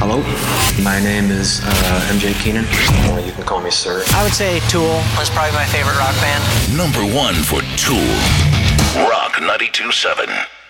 Hello, my name is MJ Keenan. You can call me Sir. I would say Tool was probably my favorite rock band. Number one for Tool. Rock 92.7.